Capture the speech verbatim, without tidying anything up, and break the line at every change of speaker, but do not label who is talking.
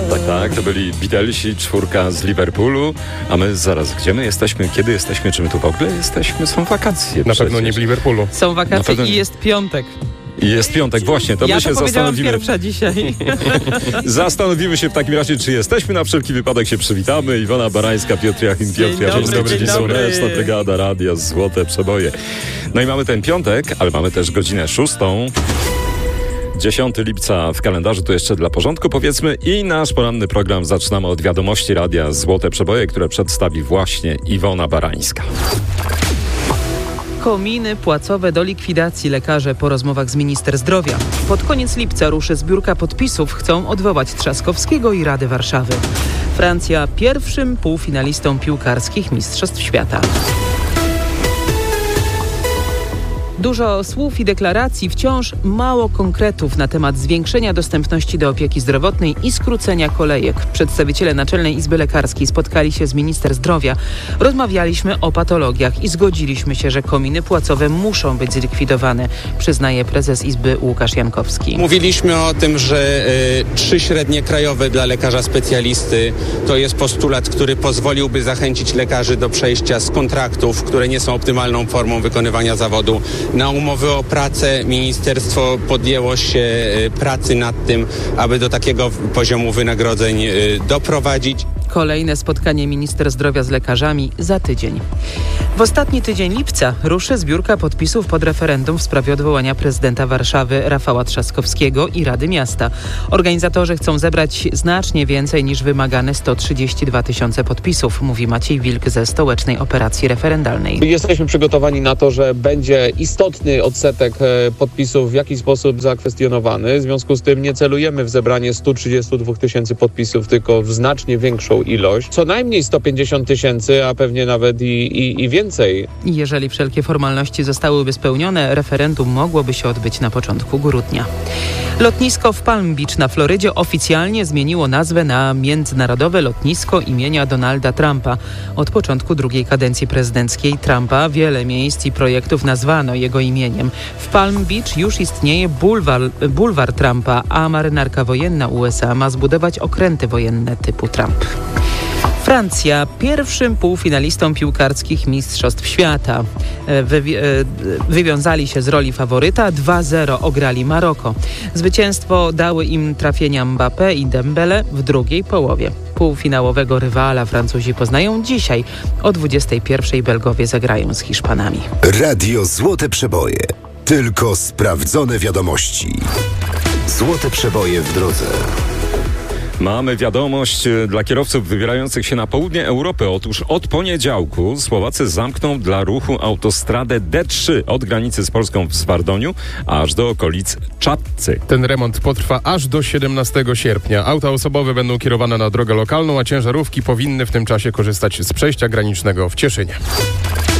Tak, tak, to byli Beatlesi, czwórka z Liverpoolu, a my zaraz, gdzie my jesteśmy, kiedy jesteśmy, czy my tu w ogóle jesteśmy? Są wakacje.
Na
przecież.
pewno nie w Liverpoolu.
Są wakacje
pewno...
i jest piątek.
I jest piątek, właśnie, to
ja
my się
to powiedziałam
zastanowimy.
pierwsza dzisiaj.
Zastanowimy się w takim razie, czy jesteśmy. Na wszelki wypadek się przywitamy. Iwona Barańska, Piotr Jachim, Piotr Jachim, czyli Słoneczna Brygada Radia, Złote Przeboje. No i mamy ten piątek, ale mamy też godzinę szóstą. dziesiątego lipca w kalendarzu, to jeszcze dla porządku powiedzmy, i nasz poranny program zaczynamy od wiadomości Radia Złote Przeboje, które przedstawi właśnie Iwona Barańska.
Kominy płacowe do likwidacji. Lekarze po rozmowach z minister zdrowia. Pod koniec lipca ruszy zbiórka podpisów. Chcą odwołać Trzaskowskiego i Rady Warszawy. Francja pierwszym półfinalistą piłkarskich Mistrzostw Świata. Dużo słów i deklaracji, wciąż mało konkretów na temat zwiększenia dostępności do opieki zdrowotnej i skrócenia kolejek. Przedstawiciele Naczelnej Izby Lekarskiej spotkali się z minister zdrowia. Rozmawialiśmy o patologiach i zgodziliśmy się, że kominy płacowe muszą być zlikwidowane, przyznaje prezes Izby Łukasz Jankowski.
Mówiliśmy o tym, że y, trzy średnie krajowe dla lekarza specjalisty to jest postulat, który pozwoliłby zachęcić lekarzy do przejścia z kontraktów, które nie są optymalną formą wykonywania zawodu, na umowy o pracę. Ministerstwo podjęło się pracy nad tym, aby do takiego poziomu wynagrodzeń doprowadzić.
Kolejne spotkanie minister zdrowia z lekarzami za tydzień. W ostatni tydzień lipca ruszy zbiórka podpisów pod referendum w sprawie odwołania prezydenta Warszawy Rafała Trzaskowskiego i Rady Miasta. Organizatorzy chcą zebrać znacznie więcej niż wymagane sto trzydzieści dwa tysiące podpisów, mówi Maciej Wilk ze Stołecznej Operacji Referendalnej.
Jesteśmy przygotowani na to, że będzie istotny odsetek podpisów w jakiś sposób zakwestionowany. W związku z tym nie celujemy w zebranie stu trzydziestu dwóch tysięcy podpisów, tylko w znacznie większą ilość. Co najmniej sto pięćdziesiąt tysięcy, a pewnie nawet i, i, i więcej.
Jeżeli wszelkie formalności zostałyby spełnione, referendum mogłoby się odbyć na początku grudnia. Lotnisko w Palm Beach na Florydzie oficjalnie zmieniło nazwę na Międzynarodowe Lotnisko imienia Donalda Trumpa. Od początku drugiej kadencji prezydenckiej Trumpa wiele miejsc i projektów nazwano jego imieniem. W Palm Beach już istnieje bulwar, bulwar Trumpa, a marynarka wojenna U S A ma zbudować okręty wojenne typu Trump. Francja pierwszym półfinalistą piłkarskich Mistrzostw Świata. Wywi- wywiązali się z roli faworyta, dwa zero ograli Maroko. Zwycięstwo dały im trafienia Mbappé i Dembele w drugiej połowie. Półfinałowego rywala Francuzi poznają dzisiaj. O dwudziestej pierwszej Belgowie zagrają z Hiszpanami.
Radio Złote Przeboje. Tylko sprawdzone wiadomości. Złote Przeboje w drodze.
Mamy wiadomość dla kierowców wybierających się na południe Europy. Otóż od poniedziałku Słowacy zamkną dla ruchu autostradę D trzy od granicy z Polską w Zwardoniu aż do okolic Czadcy.
Ten remont potrwa aż do siedemnastego sierpnia. Auta osobowe będą kierowane na drogę lokalną, a ciężarówki powinny w tym czasie korzystać z przejścia granicznego w Cieszynie.